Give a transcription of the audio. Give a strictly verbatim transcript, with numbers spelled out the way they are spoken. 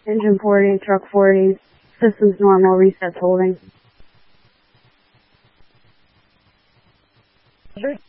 Engine forty, truck forty, systems normal, resets holding. Roger.